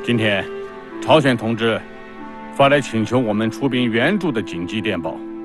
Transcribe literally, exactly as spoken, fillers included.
今天，朝鲜同志发来请求我们出兵援助的紧急电报。